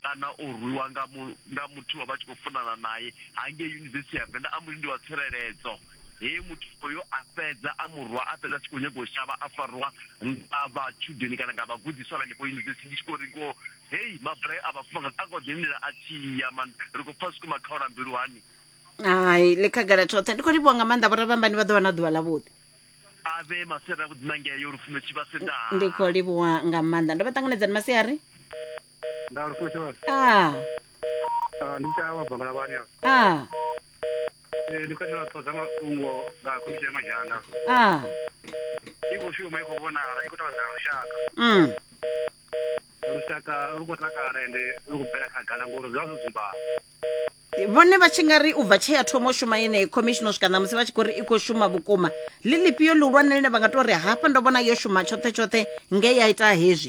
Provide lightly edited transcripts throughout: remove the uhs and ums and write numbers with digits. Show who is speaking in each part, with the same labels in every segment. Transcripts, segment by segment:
Speaker 1: kana o ruiwa nga muthu wa vha tshi khou funana naye hangei yunivesithi ya Venḓa a mulindi wa tsireledzo muthu oyo a fhedza a murwa a fhedza a tshi khou nyaga u shavha a fariwa nga vhatshudeni kana nga vhagudiswa hanefho yunivesithi ndi tshi khou ri ngo hei mabulayo a vhafumakadzi a khou ḓenela a tshiya man ri khou pfa swika makhaula mbiluni
Speaker 2: hai le khagala tshoṱhe ndi khou livhuwa nga maanḓa vhoravhambani vha ḓo vha na ḓuvha ḽavhuḓi
Speaker 1: ave masiari a vhuḓinangeyo uri fume tshivhasenda
Speaker 2: ndi khou livhuwa nga maanḓa ndo vha ṱanganedzani masiari
Speaker 3: nda ri fume
Speaker 2: ndi
Speaker 3: tawa bangala vhani ndi khou ṱoḓa ṱoḓa mafhungo nga khomishini ya majanda i khou shuma i khou vhonala i khou tavhedzela lushaka lu khou takala ende lu khou bvela khagala ngori zwa zwo zwimbala
Speaker 2: vhone vha tshi nga ri u bva tshe ya thoma u shuma yeneyi khomishini u swika ṋamusi vha tshi khou ri i khou shuma vhukuma ḽi ḽifhio ḽihulwane ḽine vha nga tou ri hafha ndo vhona yo shuma tshoṱhe tshoṱhe nge ya ita hezwi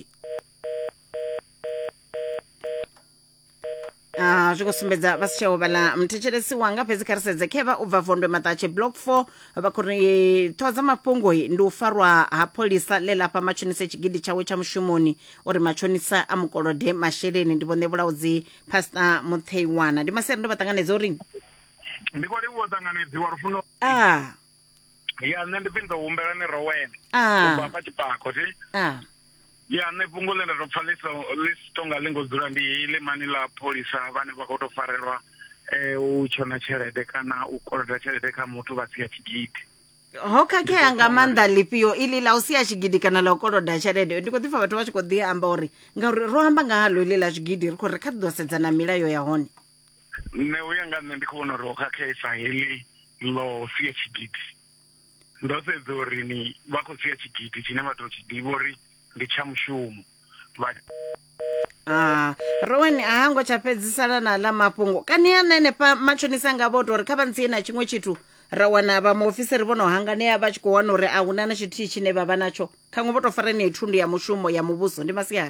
Speaker 2: zwi khou sumbedza vha si tsheho vhala mthetshelesi wanga fhedzi kha ri sedze khevha u bva vondwe maṱatshe block 4 vha khou ri thoza mafhungo ndi u farwa ha pholisa ḽe lafha matshonisa tshigidi tshawe tsha mushumoni uri matshonisa a mukolode masheleni ndi vhone vhulaudzi Pastor Mutheiwana ndi masiari ndo vha ṱanganedza uri
Speaker 3: ndi khou livhuwa ṱanganedziwa rufuno ya nṋe ndi phinḓa humbela ni Rowan u bva tshipako ti ya nṋe fhungo ḽe nda tou pfa ḽi tonga ḽi ngo dzula ndi heḽi mani ḽa pholisa vhane vha khou tou farelwa u tshona tshelede kana u koloda tshelede kha muthu vha sia tshigidi
Speaker 2: ho khakhea nga maanḓa ḽifhio iḽi ḽa u sia tshigidi kana ḽa u koloda tshelede ndi khou ḓi pfa vhathu vha tshi khou ḓi amba uri ngauri ro amba nga haḽo iḽi ḽa zwigidi ri khou ri kha ḓi ḓo sedza na milayo ya hone
Speaker 3: nṋe u ya nga nṋe ndi khou vhona uri ho khakheisa heḽi ḽo sia tshigidi ndo sedza uri ni vha khou sia tshigidi tshine vha tou tshi ḓivha uri ndi tsha mushumo
Speaker 2: Rowan a hango tsha fhedzisala na ḽa mafhungo kani ya hanefha matshonisa nga vho tori kha vha nzie na tshiṅwe tshithu ra wana vha muofisiri vho no hanganea vha tshi khou wana uri a huna na tshithihi tshine vha vha natsho khaṅwe vho tou fara yeneyi thundu ya mushumo ya muvhuso ndi masiari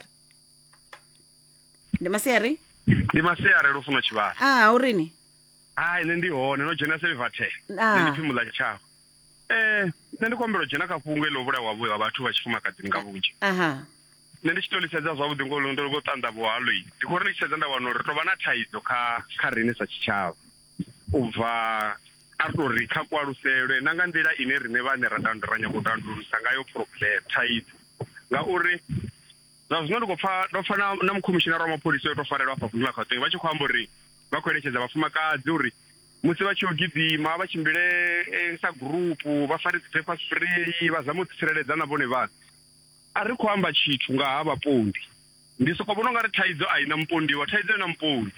Speaker 2: lufuno tshivhara urini
Speaker 3: hai nṋe ndi hone no dzhena Silverton ndi phi muḽa tshavho nṋe ndi khou humbela u dzhena kha fhungo ḽo vhulawa ha vhathu vha tshifumakadzini nga vhunzhi nṋe ndi tshi tou ḽisedza zwavhuḓi ngori ndo vho ṱanḓavhuwa haḽo ndi khou ri ndi tshi sedza nda wana uri tou vha na thaidzo kha riṋe sa tshitshavha u bva a ri tou ri kha kualuselwe na nga nḓila ine riṋe vhane ra nyago u tandulusa ngayo problem thaidzo ngauri zwa zwino ndi khou pfa ndo pfa na mukhomishinara wa mapholisa yo tou farelwa afha vunḓu ḽa Gauteng vha tshi khou amba uri vha khou eletshedza vhafumakadzi uri musi vha tshi yo gidima vha tshimbile sa gurupu vha fare dzi pepper spray vha zama u tsireledza na vhone vhaṋe a ri khou amba tshithu nga ha vhapondi ndi sokou vhona unga ri thaidzo a i na mupondiwa thaidzo i na mupondi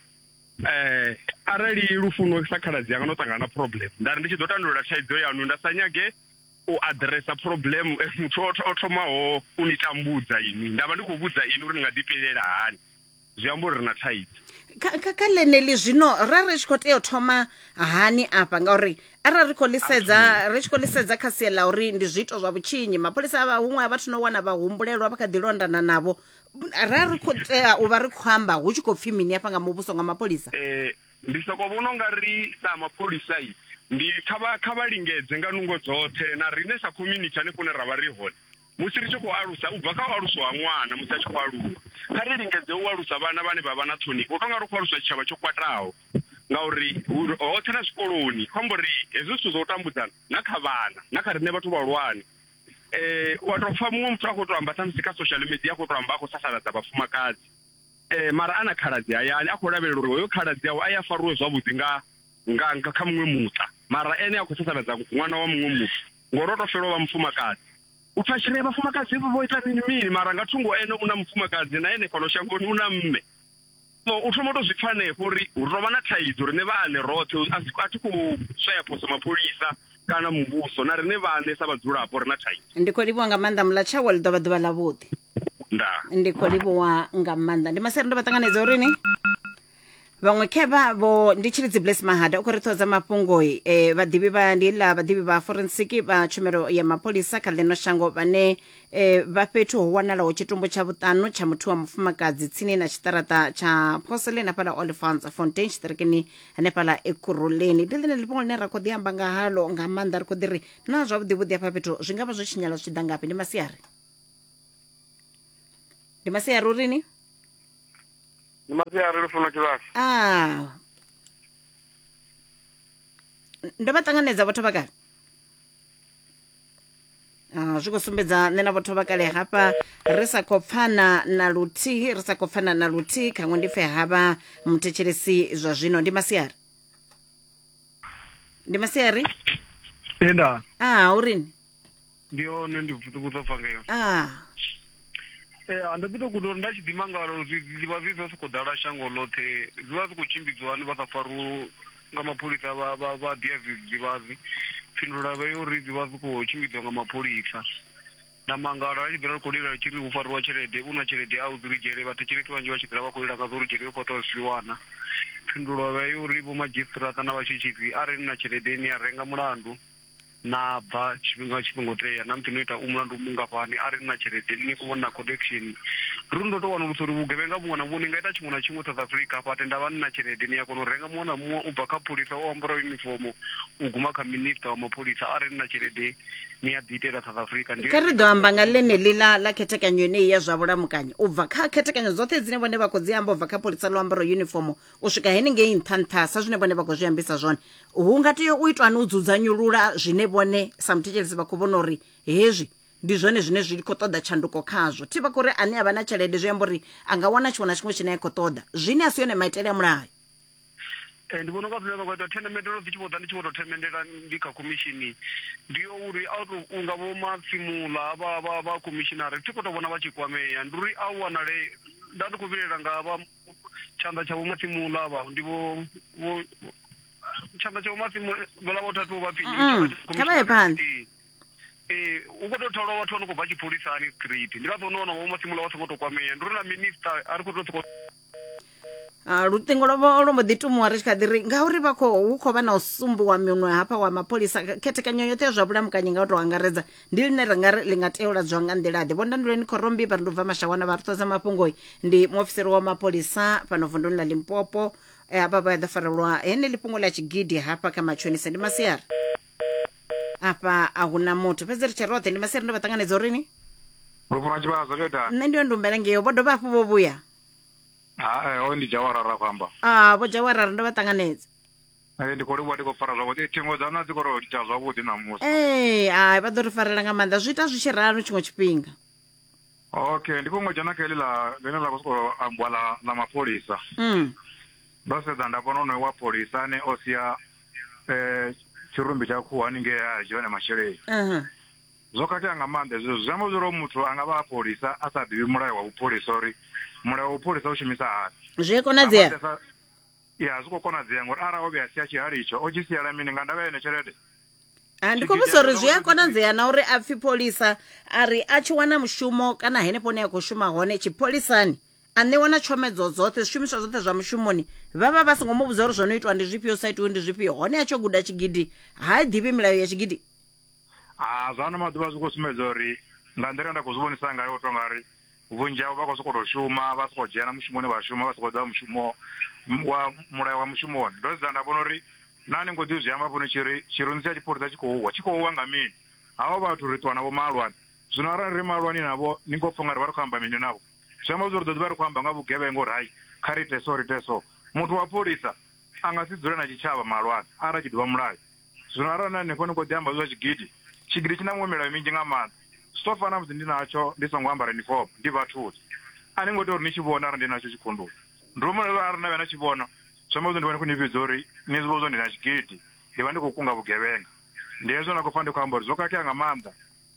Speaker 3: arali lufuno sa khaladzi yanga no ṱangana na problem nda ri ndi tshi ḓo tandulula thaidzo yanu nda sa nyage u addressa problem muthu o thomaho u ni tambudza ini nda vha ndi khou vhudza ini uri ni nga ḓifhelela hani zwi amba uri ri na thaidzo
Speaker 2: kha ḽeneḽi zwino ra ri tshi khou tea u thoma hani afha ngauri arali ri khou ḽisedza kha sia ḽa uri ndi zwiito zwa vhutshinyi mapholisa huṅwe a vhathu no wana vha humbulelwa vha kha ḓi londana navho ra ri khou tea u vha ri khou amba hu tshi khou pfhi mini afha nga muvhuso nga mapholisa
Speaker 3: ndi sokou vhona unga ri sa mapholisa ndi kha vha lingedze nga nungo dzoṱhe na riṋe sa community hanefho hune ra vha ri hone musi ri tshi khou alusa u bva kha u aluswa ha ṅwana musi a tshi khou aluwa kha ri lingedze u alusa vhana vhane vha vha na ṱhonifho u tonga ri khou aluswa tshitshavha tsho kwataho ngauri hoṱhe na zwikoloni khou amba uri hezwi zwithu zwa u tambudzana na kha vhana na kha riṋe vhathu vhahulwane wa tou pfa muṅwe muthu a khou tou amba sa musi kha social media a khou tou amba a khou sasaladza vhafumakadzi mara ana khaladzi hayani a khou lavhelela uri hoyo khaladzi yawe a ya fariwe zwavhuḓi nga kha muṅwe muṱa mara ene a khou sasaladza ṅwana wa muṅwe muthu ngori o tou fela vha mufumakadzi u pfa tshine vhafumakadzi vho ita mini mara nga thungo ene u na mufumakadzi na ene fhano shangoni u na mme so u thoma u tou zwi pfa hanefho uri hu tou vha na thaidzo riṋe vhaṋe roṱhe a thi khou swaya phoso mapholisa kana muvhuso na riṋe vhaṋe sa vhadzulapo ri na thaidzo
Speaker 2: ndi khou livhuwa nga maanḓa mulatshawo ḽi ḓo vha ḓuvha ḽavhuḓi ndi khou livhuwa nga maanḓa ndi maseri ndo vha ṱanganedza uri ni vhaṅwe khevha vho ndi tshilidzi Bless Mahada u khou ri ṱhodza mafhungo vhaḓivhi vha forensic vha tshumelo ya mapholisa kha ḽino shango vhane vha fhethu ho wanalaho tshitumbu tsha vhuṱanu tsha muthu wa mufumakadzi tsini na tshiṱaraṱa tsha Porcelain hafhaḽa Oliphants Fontaine tshiṱirikini hanefhaḽa Ekurhuleni ndi ḽine ḽifhungo ḽine ra khou ḓi amba nga haḽo nga maanḓa ri khou ḓi ri na zwavhuḓivhuḓi hafha fhethu zwi nga vha zwo tshinyala zwi tshi ḓa ngafhi ndi masiari urini
Speaker 3: ni masiari ri funa tshivhasi
Speaker 2: ndo vha ṱanganedza vhathu vha kale zwi khou sumbedza nṋe na vhathu vha kale hafha ri sa khou pfana na luthihi khaṅwe ndi pfe havha muthetshelesi zwa zwino ndi masiari
Speaker 3: enda
Speaker 2: urini
Speaker 3: ndi one ndi vutukudza pfa ngeyo ndo ḓi tou guda uri nda tshi ḓima ngalo zwiḽiwa zwi zwa sokou ḓala shango ḽoṱhe zwi vha zwi khou tshimbidziwa ni vha sa fariwe nga mapholisa vha dia zwiḽiwazi pfhindula vhe uri zwi vha zwi khou tshimbidziwa nga mapholisa na mangala a tshi ḓira ri khou lila tshi ri hu fariwa tshelede u na tshelede a u dzi ri dzhele vhathetshelesi vhanzhi vha tshi ḓira vha khou lila nga zwo ri dzhele u khou ṱoa zwiḽiwana pfhindula vhe uri vho madzhisiṱirata na vhatshitshidzi arali ni na tshelede ni a renga mulandu na bva tshifhinga tea na musi no ita mulandu mungafhani arali na tshelede ni khou vhona connection ri ndo tou wanulusa uri vhugevhenga vhuṅwe na vhuṅwe ni nga ita tshiṅwe na tshiṅwe South Africa pate ndavha ni na tshelede ni a kona u renga muṅwe na muṅwe u bva kha pholisa o ambara uniform u guma kha minister wa mapholisa arali ni na tshelede ni a ḓi itela South Africa
Speaker 2: kha ri ḓo amba nga ḽeneḽi ḽa khethekanyo yeneyi ya zwa vhulamukanyi u bva kha khethekanyo dzoṱhe dzine vhone vha khou dzi amba u bva kha pholisa ḽo ambara uniform u swika henengei nṱha sa zwine vhone vha khou zwi ambisa zwone hu nga tea u itwa ni u dzudzanyulula zwine vhone sa muthetshelesi vha khou vhona uri hezwi ndi zwone zwine zwi khou ṱoḓa tshanduko khazwo thi vha khou ri ane a vha na tshelede zwi amba uri a nga wana tshiṅwe na tshiṅwe tshine a khou ṱoḓa zwine a si yone maitele a mulayo
Speaker 3: ndi vhona unga zwine vha khou ita themendelo dzi tshi vho ḓa ndi tshi vho tou themendela ndi kha khomishini ndi yo uri u nga vho matsimula vha khomishinari thi khou tou vhona vha tshi kwamea ndi uri a u wanale nda ndi khou vhilela nga vha tshanḓa tsha vho matsimula avha ndi vho tshanḓa tsha vho matsimula vhala vho thathu vha phi
Speaker 2: kha vha ye phanḓa
Speaker 3: u khou tou tholwa vhathu vha no khou bva tshipholisani straight ndi nga ḓo vhona vho matsimula vha songo tou kwamea ndi uri na minister a ri khou tou
Speaker 2: luṱingo lwo mbo ḓi tumuwa ri tshi kha ḓi ri ngauri hu khou vha na u sumbiwa miṅwe hafha wa mapholisa khethekanyo yoṱhe ya zwa vhulamukanyi nga u tou angaredza ndi line ri nga tea u ladziwa nga nḓilaḓe vho ndanduleni khorombi vha ri ndo bva mashawana vha ri ṱoza mafhungo ndi muofisiri wa mapholisa fhano vunduni ḽa Limpopo hafha vha ḓo farelwa heneḽi fhungo ḽa tshigidi hafha kha matshonisa ndi masiari afha a hu na muthu fhedzi ri tshe roṱhe ndi masiari ndo vha ṱanganedza urini nṋe ndi yo ndumbela ngeyo vho dovha hafhu vho vhuya
Speaker 4: o ndi Jawarara kwamba
Speaker 2: vho Jawarara ndo vha ṱanganedza
Speaker 4: ndi khou livhuwa ndi khou fara zwavhuḓi thingo dza na dzi khou tou ita zwavhuḓi namusi
Speaker 2: vha ḓo ri farela nga maanḓa zwi ita zwi tshi ralo tshiṅwe tshifhinga
Speaker 4: okay ndi khou dzhena kha ḽine ḽa khou sokou ambiwa ḽa mapholisa ndo sedza nda vhona onoyo wa pholisa ane o sia tshirumbi tsha khuhu haningei a dzhia one masheleni zwo khakhea nga maanḓa ezwo zwi amba zwo muthu a nga vha a pholisa a sa ḓivhi mulayo wa vhupholisa uri mulayo wa vhupholisa u shumisa hani
Speaker 2: zwi konadzea
Speaker 4: zwi khou konadzea ngori arali o vhuya sia tshihali itsho o tshi siela mini nga ndavha yene tshelede
Speaker 2: ndi khou vhudzisa uri zwi a konadzea na uri a pfhi pholisa a ri a tshi wana mushumo kana henefho hune a khou shuma hone tshipholisani a ṋewa na tshomedzo dzoṱhe zwishumiswa zwoṱhe zwa mushumoni vha vha songo mu vhudza uri zwo no itwa ndi zwifhio saitiwe ndi zwifhio hone a tsho guda tshigidi ha ḓivhi milayo ya tshigidi
Speaker 4: zwa ano maḓuvha zwi khou sumbedza uri nga nḓila nda khou zwi vhonisa ngayo u tou nga ri vhunzhi havho vha khou sokou tou shuma vha sokou dzhena mushumoni vha shuma vha sokou ḓa mushumo wa mulayo wa mushumoni ndo sedza nda vhona uri nani ngo ḓi zwi amba fhano tshirunzi tsha tshipholisa tshi khou uwa nga mini havho vhathu ri ṱuwa navho malwani zwino arali ri malwani navho ni khou pfha nga ri vha ri khou amba mini navho zwi amba zwo ri ḓo ḓi vha ri khou amba nga vhugevhenga uri hayi kha ri ite so muthu wa pholisa a nga si dzule na tshitshavha malwani arali tshi ḓivha mulayo zwino arali na hanefho ni khou ḓi amba zwa tshigidi tshi na muṅwe milayo minzhi nga maanḓa zwi fana musi ndi natsho ndi songo ambara uniform ndi vhathuni a ni ngo tea uri ni tshi vhona arali ndi natsho tshikhunduni ndi rumule arali na vhe na tshi vhona zwi amba zwo ndi vha ndi khou ni vhidza uri ni zwi vhozwo ndi na tshigidi ndi vha ndi khou kunga vhugevhenga ndi hezwo na khou pfa ndi khou amba uri zwo khakhea nga maanḓa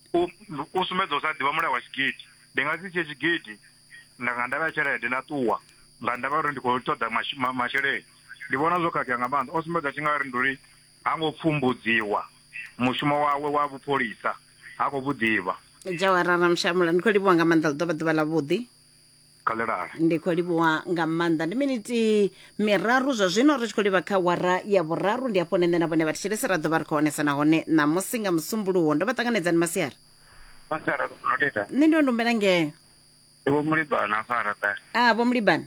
Speaker 4: u sumbedza u sa ḓivha mulayo wa tshigidi ndi nga si tshie tshigidi nga ndavha ya tshelede na ṱuwa nga ndavha uri ndi khou ṱoḓa masheleni ndi vhona zwo khakhea nga maanḓa o sumbedza tshi nga ri ndi uri ha ngo pfumbudziwa mushumo wawe wa vhupholisa ha khou vhuḓivha
Speaker 2: Jawarara Mshamula ndi khou livhuwa nga maanḓa ḽi ḓo vha ḓuvha ḽavhuḓi
Speaker 4: kalerara
Speaker 2: ndi khou livhuwa nga maanḓa ndi miniti miraru zwa zwino ri tshi khou livha kha wara ya vhuraru ndi hafho nṋe na vhone vhathetshelesi ra ḓovha ri khou onesa nahone ṋamusi nga musumbuluwo ndo vha ṱanganedzani masiari nṋe ndi o ndumbela ngeo
Speaker 5: vho Mulibana farata
Speaker 2: vho Mulibana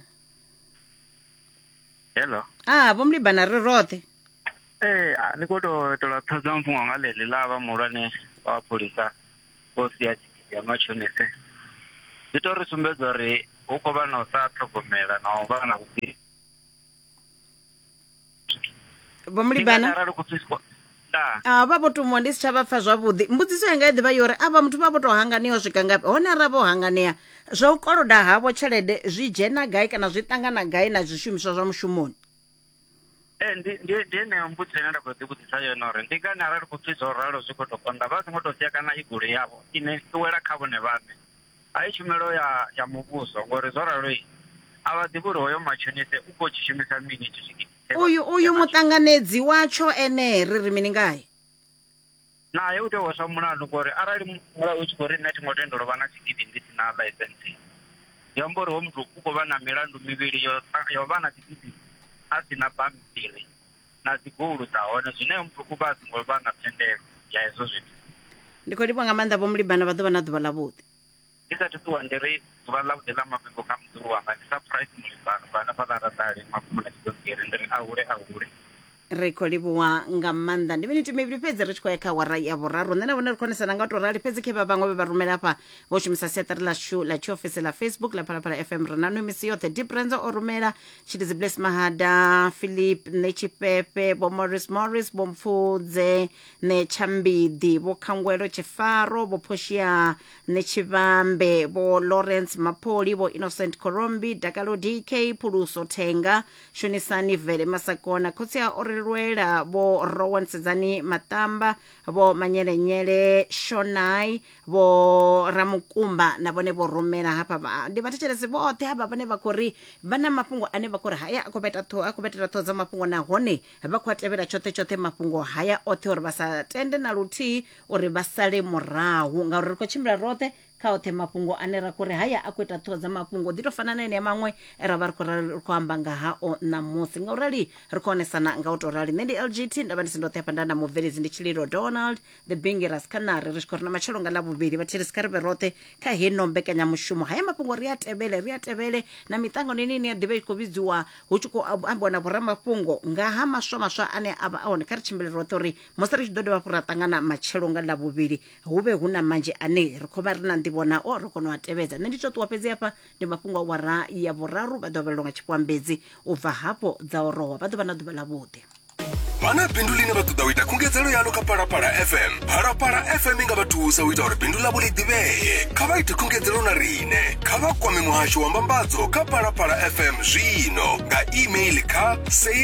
Speaker 5: hello
Speaker 2: vho Mulibana ri roṱhe
Speaker 5: ni khou tou tola ṱhoza mfhungo nga ḽeḽi ḽa vha muhulwane wa pholisa o sia tshigidi ya matshonise zwi tou ri sumbedza uri huko vha na u sa ṱhogomela na u vha na vhuḓi
Speaker 2: vho Mulibana vha vho tumiwa ndi si tsha vha pfa zwavhuḓi. Mbudziso yanga i ḓivha yori avha muthu vha vho tou hanganea u swika ngafhi, hone arali vho hanganea zwa u koloda havho tshelede zwi dzhena gai kana zwi ṱangana gai na zwishumiswa zwa mushumoni?
Speaker 5: ndi eneyo mbudziso ine nda khou ḓi vhudzisa yone uri ndi ngani arali khou pfhi zwo ralo zwi khou tou konḓa vha songo tou sia kana i goloi yavho ine i wela kha vhone vhaṋe, a i tshumelo ya muvhuso ngori zwo ralo a vha ḓivhi uri hoyo matshonise u khou tshi shumisa mini itsho tshikiti. Uyu
Speaker 2: muṱanganedzi watsho ene ri mini ngaye
Speaker 5: naye u tea u sa mulandu ngori arali mulayo u tshi khou ri nṋe thi ngo tendelo vha na tshigidi ndi si na ḽaisentsi, ndi amba uri ho muthu u khou vha na milandu mivhili yo vha na tshigidi a si na bammbiri na dzi goulu dza hone zwine muthu u vha a songo vha na thendelo ya hezwo zwithu.
Speaker 2: Ndi khou livha nga maanḓa vho Mulibana vha ḓovha na ḓuvha ḽavhuḓi.
Speaker 5: Ndi sa ṱuwa ndi ri ḓuvha ḽavhuḓi ḽa mafhungo kha mudzulu wanga ndi surprise Mulibana vhana fhaḽa ratali mafhungo na tshigonṱiri ndi ri ahule ri
Speaker 2: khou livhuwa nga maanḓa. Ndi miniti mivhili fhedzi ri tshi khou ya kha awara ya vhuraru. Nṋe na vhone ri khonesana nga u tou rali fhedzi khe vha vhaṅwe vhe vha rumela hafha vho shumisa siaṱari ḽashu ḽa tshiofisi ḽa Facebook ḽa Phalaphala FM ri na misi yoṱhe. Deep Renzo o rumela Tshilidzi Bless Mahada, Philip Netshipepe, vho Morris vho Mpfudze Nechambidi, vho Khangwelo Tshifaro, vho Poshia Netshivambe, vho Lawrence Mapoli, vho Innocent Korombi, Dakalo DK, Phuluso Thenga, Shonisani Vele Masakona, Khotsia Lwela, vho Rowan Sedzani Matamba, vho Manyelenyele Shonai, vho Ramukumba na vhone vho rumela hafha. Ndi vhathetshelesi vhoṱhe hafha vhane vha khou ri vha na mafhungo ane vha khou ri haya a khou betela ṱhoho dza mafhungo nahone vha khou a tevhela tshoṱhe mafhungo haya oṱhe uri vha sa tende na luthihi uri vha sale murahu ngauri ri khou tshimbila roṱhe kha oṱhe mafhungo ane ra khou ri haya a khou ita ṱhoho dza mafhungo ḓi tou fana na ene maṅwe ra vha ri khou amba nga hao ṋamusi ngaurali ri khou onesana nga u tou rali. Nṋe ndi LGT ndavha ndi si ndoṱhe hafha nda na mubveledzi ndi Tshililo Donald the Bingiras Kanari ri tshi khou ri na matshelo nga ḽavhuvhili vhatheli kha ri vhe roṱhe kha heno mbekanyamushumo haya mafhungo ri a tevhele na miṱangano ine ya ḓivha i khou vhidziwa hu tshi khou ambiwa na vhoramafhungo nga ha maswa ane a vha a hone kha ri tshimbile roṱhe uri musi ri tshi ḓo dovha hafhu ra ṱangana matshelo nga ḽavhuvhili hu vhe hu na manzhi ane ri khou vha ri na nḓivho nao ri kona u a tevhedza. Nṋe ndi tou ṱuwa fhedzi hafha ndi mafhungo a awara ya vhuraru vha ḓo vhelelwa nga tshipwambedzi u bva hafho dza u rowa vha ḓo vha na ḓuvha ḽavhuḓi.
Speaker 6: Vana bindu line vha ṱoḓa u ita khungedzelo yalo kha Phalaphala FM. Phalaphala FM i nga vha thusa u ita uri bindu ḽavho ḽi ḓivhee. Kha vha ite khungedzelo na riṋe kha vha kwame muhasho wa mbambadzo kha Phalaphala FM zwino nga email kha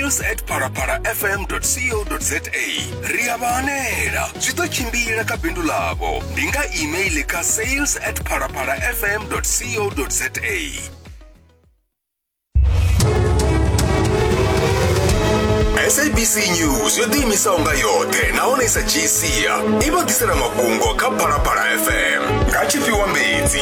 Speaker 6: sales@phalaphalafm.co.za. ri a vha hanela zwi ḓo tshimbila kha bindu ḽavho ndi nga email kha sales@phalaphalafm.co.za. SABC News yo ḓiimisaho nga yoṱhe nahone i sa dzhii sia i vha ḓisela mafhungo kha Phalaphala FM nga tshifhiwa mbedzi.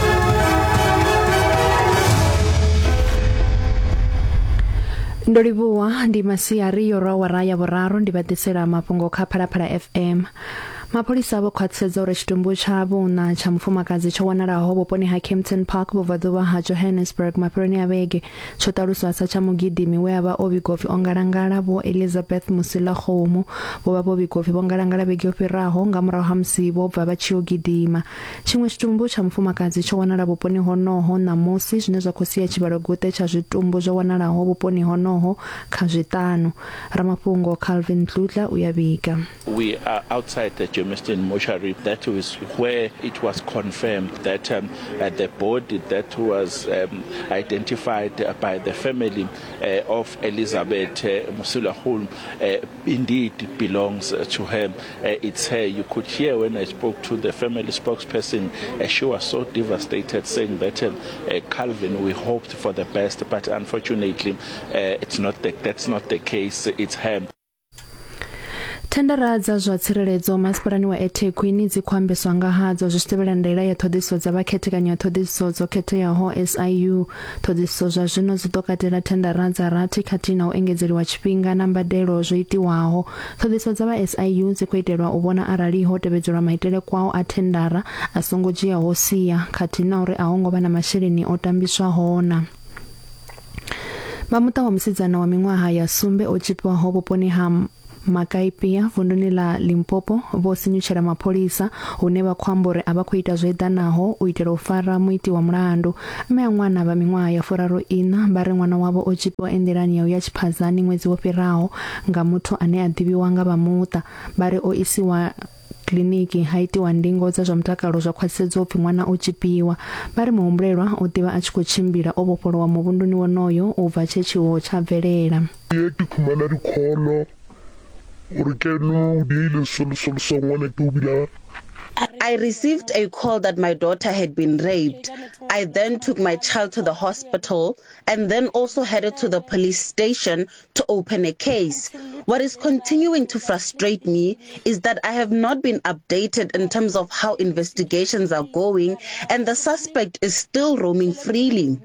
Speaker 7: ndo livhuwa ndi masiari yo awara ya vhuraru ndi vha ḓisela mafhungo kha Phalaphala FM. Mapholisa vho khwaṱhisedza uri tshitumbu tsha vhuna tsha mufumakadzi tsho wanalaho vhuponi ha Kempton Park vhubvaḓuvha ha Johannesburg mafheloni a vhege tsho ṱaluswa sa tsha mugidimi we a vha o vhiga upfi o ngalangala vho Elizabeth Musila Khomu vho vha vho vhiga upfi vho ngalangala vhege yo fhiraho nga murahu ha musi vho bva vha tshi yo gidima. Tshiṅwe tshitumbu tsha mufumakadzi tsho wanala vhuponi honoho ṋamusi zwine zwa khou sia tshivhaloguṱe tsha zwitumbu zwo wanalaho vhuponi honoho kha zwiṱanu. Ramafhungo Calvin Dludla u ya vhiga.
Speaker 8: We are outside the Germiston mortuary. That was where it was confirmed that the body that was identified by the family of Elizabeth Musila Khomu indeed belongs to her. It's her. You could hear when I spoke to the family spokesperson, she was so devastated, saying that Calvin, we hoped for the best, but unfortunately, that's not the case. It's her.
Speaker 7: Tendera dza zwa tsireledzo masipalani wa eThekwini dzi khou ambeswa nga hadzo zwi tshi tevhela ndaela ya ṱhoḓisiso dza vhakhethekanyo ya ṱhoḓisiso dzo khetheaho SIU. Ṱhoḓisiso zwa zwino dzi ḓo katela thendara dza rathi khathihi na u engedzeliwa tshifhinga na mbadelo zwo itiwaho. Ṱhoḓisiso dza vha SIU dzi khou itelwa u vhona arali ho tevhedzelwa maitele kwao a thendara a songo dzhiaho sia khathihi na uri a ho ngo vha na masheleni o tambiswaho na. Vha muṱa wa musidzana wa miṅwaha ya sumbe o tshipiwaho vhuponi ha Makaipia vunduni la Limpopo vo sinyuchera mapholisa une vakhwambore avakuita zvedanaho uitira ufara muiti wa mlandu mme mwana va miṅwaha ya 44 bari ṅwana wavo o chipiwa endelani ya Chiphazani ṅwedzi wo fhiraho nga muthu ane a ḓivhiwa nga vha muṱa bari o isiwa kliniki haitiwa ndingo dza zwa mutakalo zwa khwaṱhisedza upfi ṅwana o chipiwa bari muhumbulelwa o ḓivha a tshi khou tshimbila o vhofholowa muvhunduni wonoyo u bva tshe tshiwo tsha bvelela.
Speaker 9: I received a call that my daughter had been raped. I then took my child to the hospital and then also headed to the police station to open a case. What is continuing to frustrate me is that I have not been updated in terms of how investigations are going and the suspect is still roaming freely.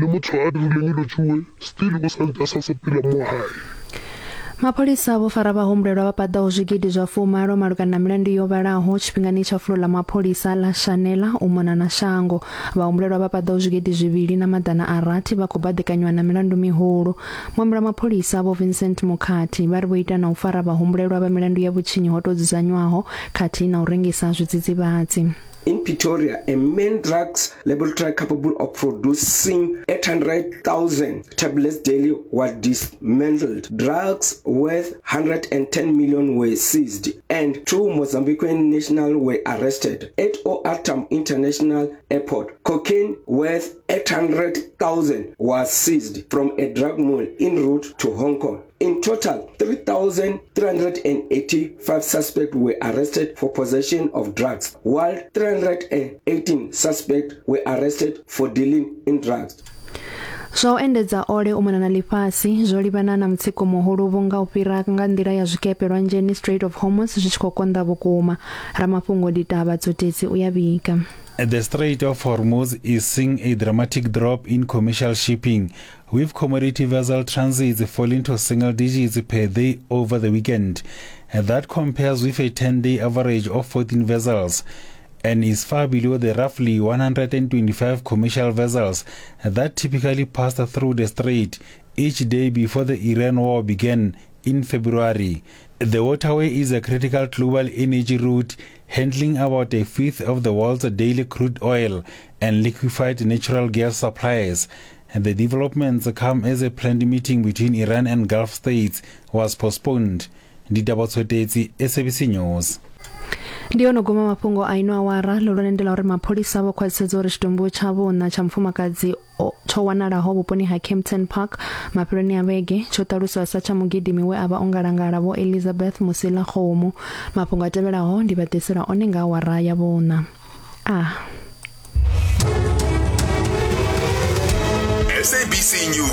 Speaker 7: Mapholisa vho fara vahumbulelwa vha paḓaho zwigidi zwa 40 malugana na milandu yo vhalaho tshifhingani tsha fulo ḽa mapholisa ḽa Shanela u mona na shango. Vahumbulelwa vha paḓaho zwigidi zwivhili na maḓana a rathi vha khou baḓekanywa na milandu mihulu. Muambula mapholisa vho Vincent Mukhati vha ri vho ita na u fara vahumbulelwa vha milandu ya vhutshinyi ho tou dzudzanywaho khathihi na u rengisa zwidzidzivhadzi.
Speaker 10: In Pretoria, a main drugs laboratory capable of producing 800,000 tablets daily was dismantled. Drugs worth 110 million were seized and 2 Mozambican nationals were arrested. At OR Tambo International Airport, cocaine worth 800,000 was seized from a drug mall en route to Hong Kong. In total, 3,385 suspects were arrested for possession of drugs, while 318 suspects were arrested for dealing in drugs.
Speaker 7: Zwo endedza ole u mona na ḽifhasi zwo livhana na mutsiko muhulu vhunga u fhira nga nḓila ya zwikepe lwa Njeni Strait of Hormuz zwi tshi khou konḓa vhukuma. Ramafhungo Ditaba Dzotedzi u ya vhika.
Speaker 11: The Strait of Hormuz is seeing a dramatic drop in commercial shipping, with commodity vessel transits falling to single digits per day over the weekend. That compares with a 10-day average of 14 vessels and is far below the roughly 125 commercial vessels that typically passed through the strait each day before the Iran war began in February. The waterway is a critical global energy route handling about a fifth of the world's daily crude oil and liquefied natural gas supplies. And the developments come as a planned meeting between Iran and Gulf states was postponed. Ditaba Tsotedzi, SABC News.
Speaker 7: Ndiyo no goma mafhungo aino awara lolonendela uri mapholisa vho khwaṱhisedza uri tshitumbu tshavho na tsha mufumakadzi tsho wanalaho vhuponi ha Kempton Park mafheloni a vhege tsho ṱaluswa sa tsha mugidimi we a vha o ngalangala vho Elizabeth Musila Khomo. Mafhungo a tevhelaho ndi vha ḓisela one nga awara ya vhuna.
Speaker 6: SABC News.